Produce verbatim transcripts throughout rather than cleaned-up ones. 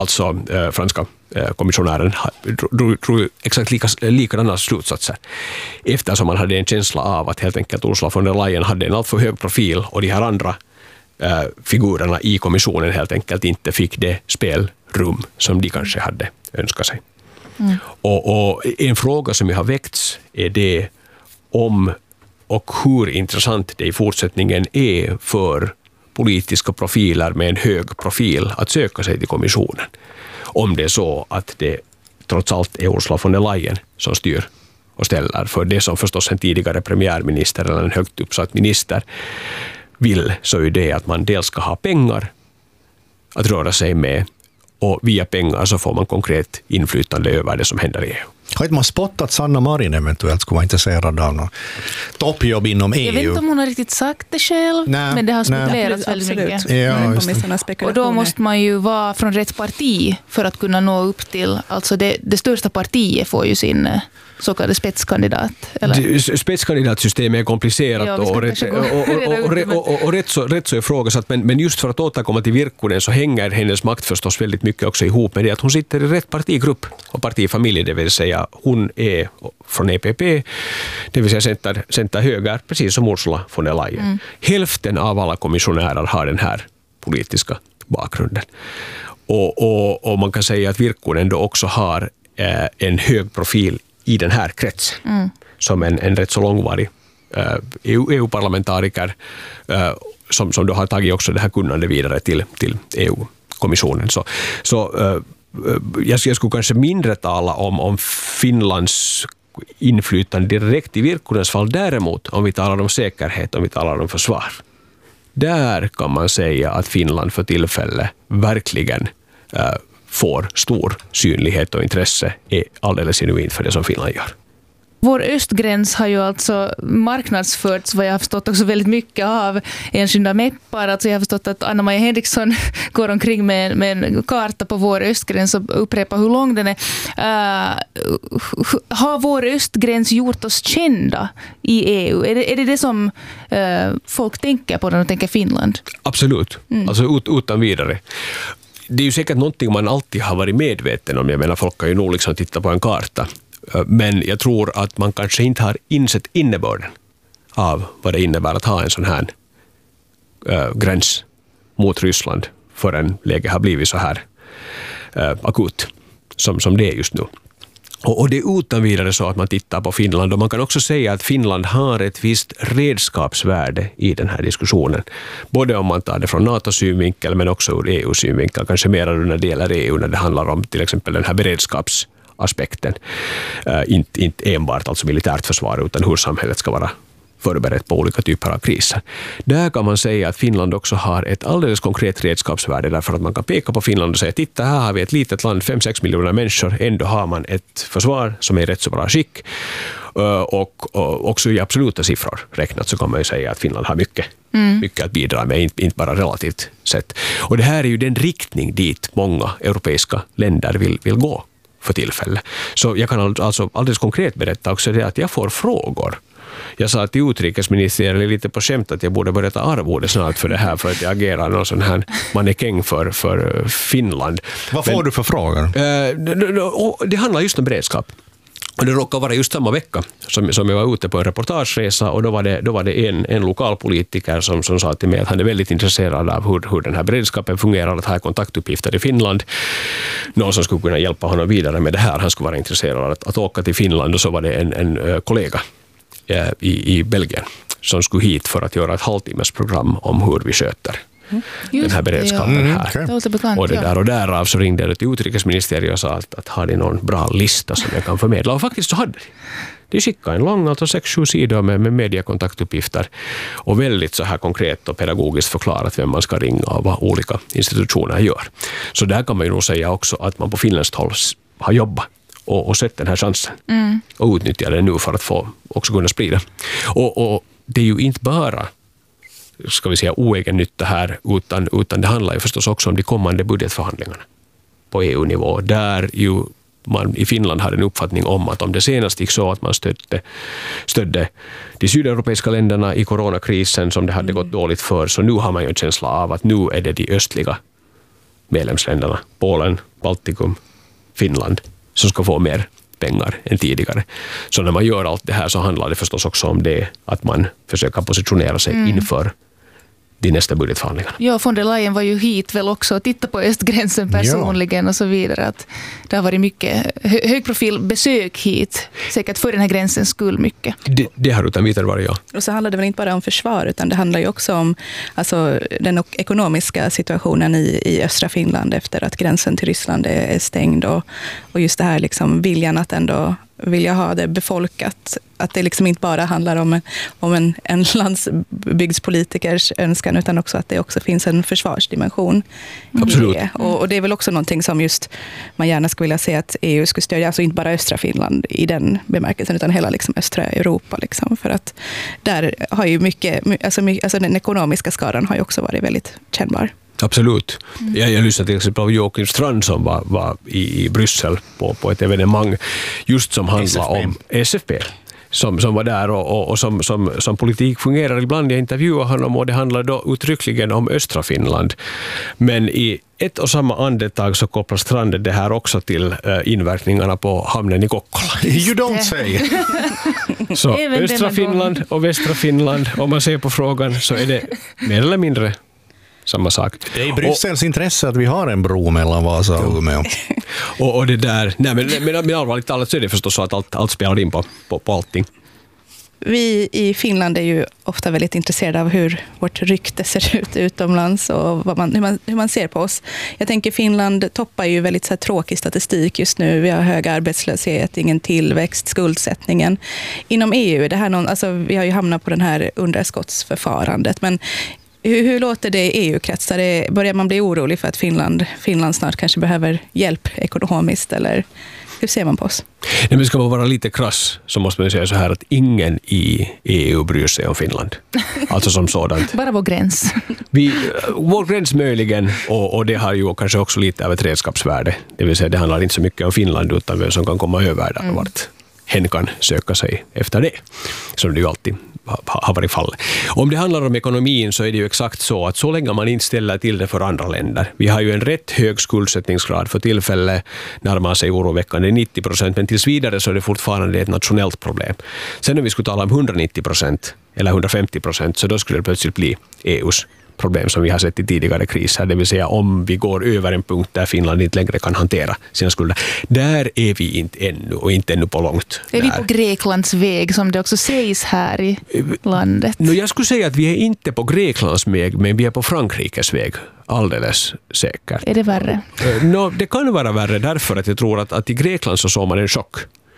alltså eh, franska eh, kommissionären drog, drog exakt lika, likadana slutsatser eftersom man hade en känsla av att helt enkelt Ursula von der Leyen hade en alltför hög profil och de här andra eh, figurerna i kommissionen helt enkelt inte fick det spelrum som de kanske hade önskat sig. Mm. Och, och en fråga som jag har väckts är det om och hur intressant det i fortsättningen är för politiska profiler med en hög profil att söka sig till kommissionen. Om det är så att det trots allt är Ursula von der Leyen som styr och ställer. För det som förstås en tidigare premiärminister eller en högt uppsatt minister vill, så är det att man dels ska ha pengar att röra sig med, och via pengar så får man konkret inflytande över det som händer i E U. Har inte man spottat Sanna Marin eventuellt skulle vara intresserad av något toppjobb inom E U? Jag vet inte om hon har riktigt sagt det själv, nej, men det har spekulerats väldigt mycket. Ja, mm. Och då måste man ju vara från rätt parti för att kunna nå upp till, alltså det, det största partiet får ju sin så kallad spetskandidat. Eller? Spetskandidatsystemet är komplicerat ja, och, rätt, och, och, och, och, och rätt så, rätt så är frågasatt, men, men just för att återkomma till Virkkunen så hänger hennes makt förstås väldigt mycket också ihop med det att hon sitter i rätt partigrupp och partifamilj, det vill säga hon är från E P P, det vill säga center, center höger, precis som Ursula von der Leyen. Mm. Hälften av alla kommissionärer har den här politiska bakgrunden. Och, och, och man kan säga att Virkkunen då också har eh, en hög profil i den här kretsen, mm. som en, en rätt så långvarig uh, E U-parlamentariker uh, som, som då har tagit också det här kunnande vidare till, till E U-kommissionen. Så, så uh, jag, jag skulle kanske mindre tala om, om Finlands inflytande direkt i Virkkunens fall. Däremot, om vi talar om säkerhet, om vi talar om försvar, där kan man säga att Finland för tillfället verkligen uh, får stor synlighet och intresse är alldeles genuint för det som Finland gör. Vår östgräns har ju alltså marknadsförts, vad jag har förstått, också väldigt mycket av enskilda meppar. Alltså jag har förstått att Anna-Maja Henriksson går omkring med, med en karta på vår östgräns och upprepar hur lång den är. Uh, har vår östgräns gjort oss kända i E U? Är det är det, det som uh, folk tänker på när de tänker Finland? Absolut, mm. alltså ut, utan vidare. Det är ju säkert någonting man alltid har varit medveten om. Jag menar, folk har ju nog liksom tittat på en karta. Men jag tror att man kanske inte har insett innebörden av vad det innebär att ha en sån här äh, gräns mot Ryssland förrän läget har blivit så här äh, akut som, som det är just nu. Och, och det är utan vidare så att man tittar på Finland, och man kan också säga att Finland har ett visst redskapsvärde i den här diskussionen. Både om man tar det från NATO-synvinkel men också ur E U-synvinkel, kanske mer när det gäller E U när det handlar om till exempel den här beredskapsaspekten. Uh, inte, inte enbart alltså militärt försvar utan hur samhället ska vara förberett på olika typer av kriser. Där kan man säga att Finland också har ett alldeles konkret redskapsvärde, därför att man kan peka på Finland och säga, titta, här har vi ett litet land, fem sex miljoner människor, ändå har man ett försvar som är rätt så bra skick, och, och också i absoluta siffror räknat så kan man ju säga att Finland har mycket, mm. mycket att bidra med, inte, inte bara relativt sett. Och det här är ju den riktning dit många europeiska länder vill, vill gå för tillfället. Så jag kan alltså alldeles konkret berätta också det att jag får frågor. Jag sa till utrikesministern lite på skämt att jag borde börja ta arvode snart för det här, för att jag agerar någon sån här mannekäng för, för Finland. Vad får Men, du för frågor? Eh, det, det handlar just om beredskap. Och det råkar vara just samma vecka som, som jag var ute på en reportageresa, och då var det, då var det en, en lokalpolitiker som, som sa till mig att han är väldigt intresserad av hur, hur den här beredskapen fungerar, att ha kontaktuppgifter i Finland. Någon som skulle kunna hjälpa honom vidare med det här. Han skulle vara intresserad av att, att åka till Finland, och så var det en, en kollega I, i Belgien som skulle hit för att göra ett halvtimmesprogram om hur vi sköter mm. den här beredskapen ja. här. Mm, okay. bekant, och, det där, och därav så ringde jag till utrikesministeriet och sa att, att har de någon bra lista som jag kan förmedla. Och faktiskt så hade de. De skickade en lång, alltså sex sju sidor med, med mediekontaktuppgifter och väldigt så här konkret och pedagogiskt förklarat vem man ska ringa och vad olika institutioner gör. Så där kan man ju nog säga också att man på finländskt håll har jobbat och, och sett den här chansen mm. och utnyttjar den nu för att få också kunna sprida. Och, och det är ju inte bara, ska vi säga, oegen nytta här, utan, utan det handlar ju förstås också om de kommande budgetförhandlingarna på E U-nivå, där ju man i Finland hade en uppfattning om att om det senast gick så att man stödde, stödde de sydeuropeiska länderna i coronakrisen som det hade gått dåligt för, så nu har man ju en känsla av att nu är det de östliga medlemsländerna, Polen, Baltikum, Finland, som ska få mer pengar än tidigare. Så när man gör allt det här så handlar det förstås också om det, att man försöker positionera sig mm. inför de nästa budgetförhandlingarna. Ja, von der Leyen var ju hit väl också och titta på östgränsen personligen ja. och så vidare. Att det har varit mycket hö- högprofilbesök hit, säkert för den här gränsens skull mycket. Det, det har utan vidare varit ja. Och så handlar det väl inte bara om försvar, utan det handlar ju också om alltså, den ekonomiska situationen i, i östra Finland efter att gränsen till Ryssland är stängd och, och just det här liksom viljan att ändå vilja ha det befolkat. Att det liksom inte bara handlar om en, om en, en landsbygdspolitikers önskan, utan också att det också finns en försvarsdimension. Absolut. Det. Och, och det är väl också någonting som just man gärna skulle vilja se att E U skulle stödja, alltså inte bara östra Finland i den bemärkelsen, utan hela liksom östra Europa. Liksom, för att där har ju mycket, alltså, mycket, alltså den ekonomiska skadan har ju också varit väldigt kännbar. Absolut. Mm. Jag, jag lyssnade till exempel på Joakim Strand som var, var i, i Bryssel på, på ett evenemang just som handlar om S F P. Som, som var där och, och, och som, som, som politik fungerar ibland. Jag intervjuade honom och det handlar då uttryckligen om östra Finland. Men i ett och samma andetag så kopplar Strand det här också till uh, inverkningarna på hamnen i Kokkola. You don't say! Så östra Finland och västra Finland, om man ser på frågan så är det mer eller mindre samma sak. Det är i Bryssels och, intresse att vi har en bro mellan Vasa och Umeå. och, och det där, nej men, men, men allvarligt talat så är det förstås så att allt, allt spelar in på, på, på allting. Vi i Finland är ju ofta väldigt intresserade av hur vårt rykte ser ut utomlands och vad man, hur, man, hur man ser på oss. Jag tänker Finland toppar ju väldigt så här tråkig statistik just nu. Vi har hög arbetslöshet, ingen tillväxt, skuldsättningen. Inom E U, det här någon, alltså, vi har ju hamnat på den här underskottsförfarandet, men Hur, hur låter det i E U-kretsar? Börjar man bli orolig för att Finland, Finland snart kanske behöver hjälp ekonomiskt? Eller hur ser man på oss? Nej, men ska man vara lite krass så måste man säga så här att ingen i E U bryr sig om Finland. Alltså som sådant. Bara vår gräns. Vi, vår gräns möjligen, och, och det har ju kanske också lite av ett redskapsvärde. Det vill säga det handlar inte så mycket om Finland utan vem som kan komma över där mm. vart hen kan söka sig efter det. Som det ju alltid har varit fallet. Om det handlar om ekonomin så är det ju exakt så att så länge man inte ställer till det för andra länder. Vi har ju en rätt hög skuldsättningsgrad för tillfället närmar sig oroväckande nittio procent, men tills vidare så är det fortfarande ett nationellt problem. Sen om vi skulle tala om hundranittio procent eller hundrafemtio procent så då skulle det plötsligt bli E U:s problem som vi har sett i tidigare kriser, det vill säga om vi går över en punkt där Finland inte längre kan hantera sina skulder. Där är vi inte ännu och inte ännu på långt. Är där. Vi på Greklands väg som det också sägs här i landet? No, jag skulle säga att vi är inte på Greklands väg, men vi är på Frankrikes väg. Alldeles säkert. Är det värre? No, det kan vara värre därför att jag tror att, att i Grekland så såg man en chock.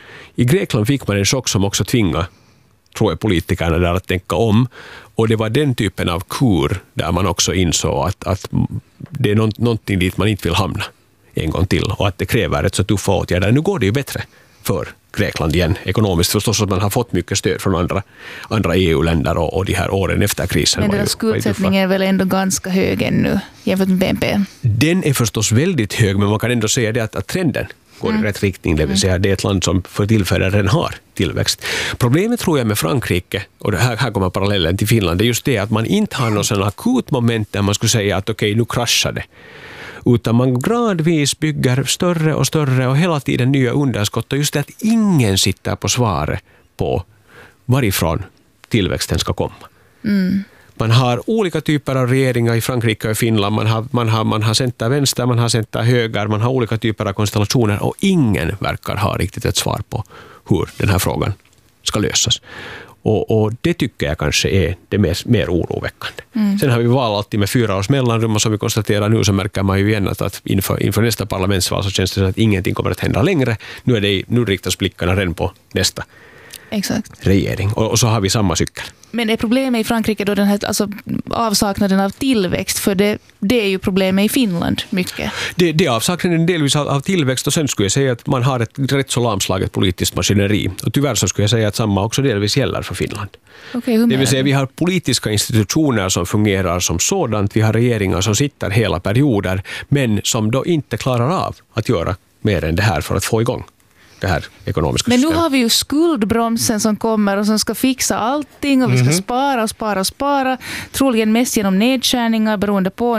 I Grekland fick man en chock som också tvingade tror jag politikerna där att tänka om. Och det var den typen av kur där man också insåg att, att det är någonting dit man inte vill hamna en gång till och att det kräver ett så tuffa åtgärder. Nu går det ju bättre för Grekland igen ekonomiskt. Förstås att man har fått mycket stöd från andra, andra E U-länder och, och de här åren efter krisen. Men den skuldsättningen är väl ändå ganska hög ännu jämfört med B N P? Den är förstås väldigt hög, men man kan ändå säga det att, att trenden går mm. i rätt riktning, det vill säga det är ett land som för tillfället redan har tillväxt. Problemet tror jag med Frankrike, och det här, här kommer parallellen till Finland, det är just det att man inte har någon sån akut moment där man skulle säga att okej, okay, nu kraschar det. Utan man gradvis bygger större och större och hela tiden nya underskott, och just det att ingen sitter på svaret på varifrån tillväxten ska komma. Mm. Man har olika typer av regeringar i Frankrike och i Finland. Man har, man har, man har center vänster, man har center höger, man har olika typer av konstellationer och ingen verkar ha riktigt ett svar på hur den här frågan ska lösas. Och, och det tycker jag kanske är det mer, mer oroväckande. Mm. Sen har vi val alltid med fyra års mellanrum, och som vi konstaterar nu så märker man ju igen att, att inför, inför nästa parlamentsval så känns det som att ingenting kommer att hända längre. Nu, är det, nu riktas blickarna redan på nästa Exakt. regering. Och, och så har vi samma cykel. Men är problemet i Frankrike då den här alltså, avsaknaden av tillväxt? För det, det är ju problemet i Finland mycket. Det, det är avsaknaden delvis av, av tillväxt, och sen skulle jag säga att man har ett rätt så lamslaget politiskt maskineri. Och tyvärr så skulle jag säga att samma också delvis gäller för Finland. Okay, hur det vill säga vi har politiska institutioner som fungerar som sådant. Vi har regeringar som sitter hela perioder men som då inte klarar av att göra mer än det här för att få igång det här ekonomiska Men nu systemet. har vi ju skuldbromsen som kommer och som ska fixa allting och vi ska mm-hmm. spara och spara och spara. Troligen mest genom nedskärningar beroende på nu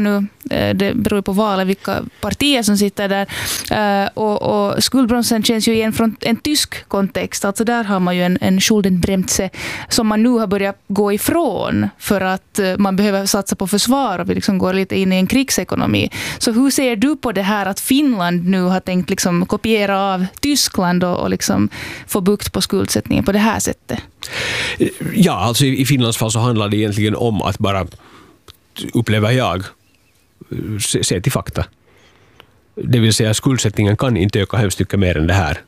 Det beror på valet vilka partier som sitter där. Och, och skuldbromsen känns ju igen från en tysk kontext. Alltså där har man ju en, en Schuldenbremse som man nu har börjat gå ifrån för att man behöver satsa på försvar och vi liksom går lite in i en krigsekonomi. Så hur ser du på det här att Finland nu har tänkt liksom kopiera av Tyskland och, och liksom få bukt på skuldsättningen på det här sättet? Ja, alltså i Finlands fall så handlar det egentligen om att bara, upplever jag, se, se till fakta. Det vill säga skuldsättningen kan inte öka hemskt mycket mer än det här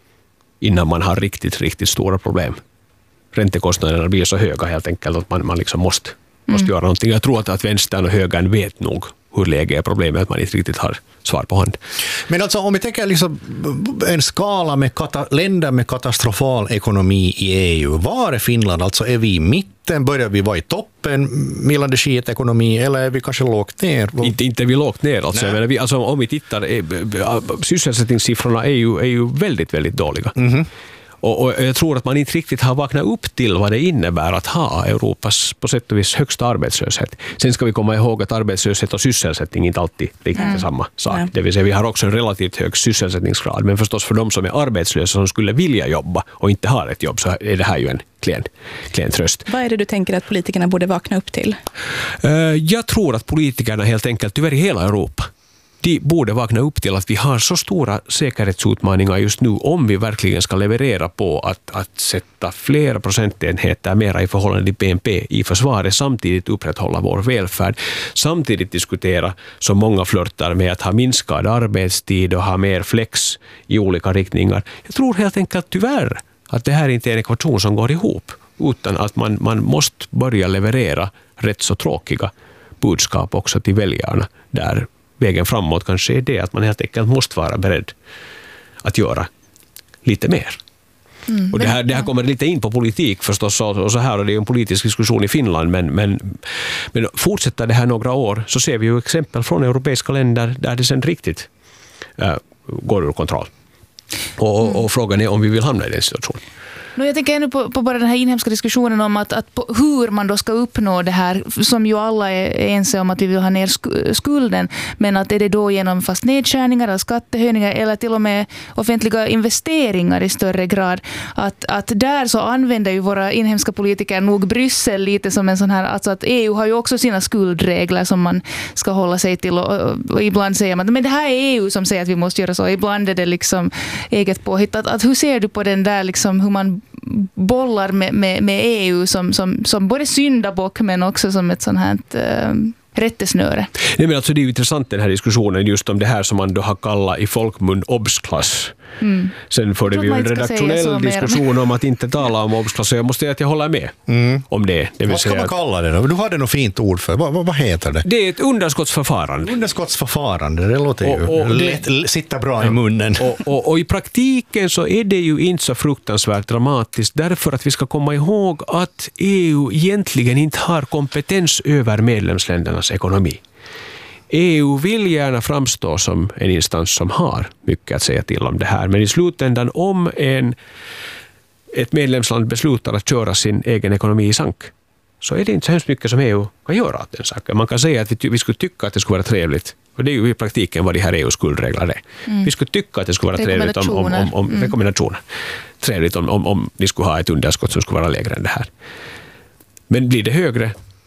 innan man har riktigt, riktigt stora problem. Räntekostnaderna blir så höga helt enkelt att man, man liksom måste, måste mm. göra någonting. Jag tror att, att vänstern och högern vet nog hur läge är problemet, att man inte riktigt har svar på hand. Men alltså om vi tänker liksom en skala med kata- länder med katastrofal ekonomi i E U, var är Finland? Alltså är vi i mitten, börjar vi vara i toppen milande skitekonomi eller är vi kanske lågt ner? Inte, inte vi lågt ner. Alltså, jag menar, vi, alltså, om vi tittar, sysselsättningssiffrorna är ju, är ju väldigt, väldigt dåliga. Mm-hmm. Och, och jag tror att man inte riktigt har vaknat upp till vad det innebär att ha Europas på sätt och vis högsta arbetslöshet. Sen ska vi komma ihåg att arbetslöshet och sysselsättning inte alltid riktigt mm. är samma sak. Mm. Det vill säga vi har också en relativt hög sysselsättningsgrad. Men förstås för de som är arbetslösa som skulle vilja jobba och inte har ett jobb så är det här ju en klen, klen tröst. Vad är det du tänker att politikerna borde vakna upp till? Uh, jag tror att politikerna helt enkelt, tyvärr i hela Europa, de borde vakna upp till att vi har så stora säkerhetsutmaningar just nu om vi verkligen ska leverera på att, att sätta flera procentenheter mera i förhållande till B N P i försvaret, samtidigt upprätthålla vår välfärd, samtidigt diskutera som många flörtar med att ha minskad arbetstid och ha mer flex i olika riktningar. Jag tror helt enkelt tyvärr att det här inte är en ekvation som går ihop, utan att man, man måste börja leverera rätt så tråkiga budskap också till väljarna där vägen framåt kanske är det att man helt enkelt måste vara beredd att göra lite mer. Mm, och det här, det här kommer lite in på politik förstås och så här, och det är en politisk diskussion i Finland, men, men, men fortsätter det här några år så ser vi ju exempel från europeiska länder där det sen riktigt äh, går ur kontroll. Och, mm. och frågan är om vi vill hamna i den situationen. No, jag tänker ännu på, på bara den här inhemska diskussionen om att, att på, hur man då ska uppnå det här som ju alla är ense om att vi vill ha ner skulden, men att är det då genom fast nedskärningar eller skattehöjningar eller till och med offentliga investeringar i större grad, att, att där så använder ju våra inhemska politiker nog Bryssel lite som en sån här, alltså att E U har ju också sina skuldregler som man ska hålla sig till och, och, och ibland säger man men det här är E U som säger att vi måste göra så, ibland är det liksom eget påhitt. Att, att hur ser du på den där liksom hur man bollar med, med, med E U som, som, som både syndabock men också som ett sånt här äh, rättesnöre. Nej, men alltså det är ju intressant den här diskussionen just om det här som man då har kallat i folkmun obsklass. Mm. Sen får det vi ju en redaktionell diskussion om att inte tala om obsklass, så jag måste säga att jag håller med mm. om det. det vad ska man kalla det då? Du hade något fint ord för. Vad, vad, vad heter det? Det är ett underskottsförfarande. Underskottsförfarande, det låter ju och, och lätt, det, sitta bra i munnen. Och, och, och i praktiken så är det ju inte så fruktansvärt dramatiskt därför att vi ska komma ihåg att E U egentligen inte har kompetens över medlemsländernas ekonomi. E U vill gärna framstå som en instans som har mycket att säga till om det här. Men i slutändan om en, ett medlemsland beslutar att köra sin egen ekonomi i sank så är det inte så hemskt mycket som E U kan göra åt den saken. Man kan säga att vi, vi skulle tycka att det skulle vara trevligt. Och det är ju i praktiken vad de här E U-skuldregler är. Mm. Vi skulle tycka att det skulle vara trevligt om, om, om, om mm. rekommendationer. Trevligt om, om, om ni skulle ha ett underskott som skulle vara lägre än det här. Men blir det högre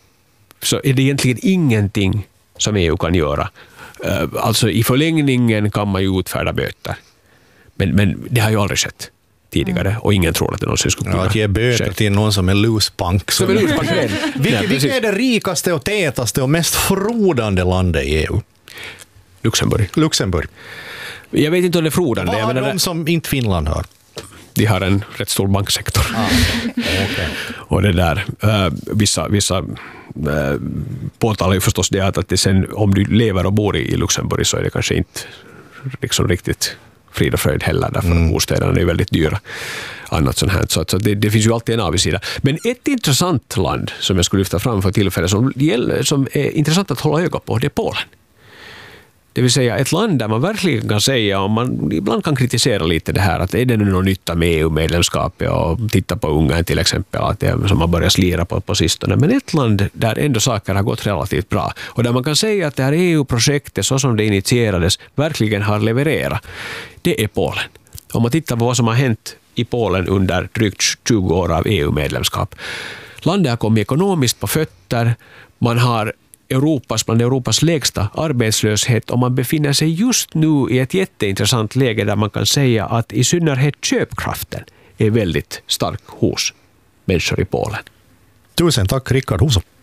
så är det egentligen ingenting som E U kan göra. Alltså i förlängningen kan man ju utfärda böter. Men, men det har ju aldrig skett tidigare och ingen tror att det någonsin skulle kunna ja, att ge böter skett. Till någon som är lusbank. Som är lusbank. Vilket, vilket är det rikaste och tätaste och mest frodande landet i E U? Luxemburg. Luxemburg. Jag vet inte om det är frodande. Vad har de det... som inte Finland har? De har en rätt stor banksektor. Ah, okay. Och det där, uh, vissa, vissa uh, påtalar ju förstås det att, att det sen, om du lever och bor i, i Luxemburg så är det kanske inte liksom riktigt frid och fröjd heller, därför mm. att bostäderna är väldigt dyra. Annat sånt här. Så, så det, det finns ju alltid en avigsida. Men ett intressant land som jag skulle lyfta fram för tillfället som, som är intressant att hålla öga på, det är Polen. Det vill säga ett land där man verkligen kan säga, om man ibland kan kritisera lite det här, att är det nu någon nytta med E U-medlemskapet och titta på Ungern till exempel, att det är som man börjar slira på på sistone. Men ett land där ändå saker har gått relativt bra och där man kan säga att det här E U-projektet så som det initierades verkligen har levererat, det är Polen. Om man tittar på vad som har hänt i Polen under drygt tjugo år av E U-medlemskap. Landet har kommit ekonomiskt på fötter, man har Europas, bland Europas lägsta arbetslöshet och man befinner sig just nu i ett jätteintressant läge där man kan säga att i synnerhet köpkraften är väldigt stark hos människor i Polen. Tusen tack, Rickard Huso.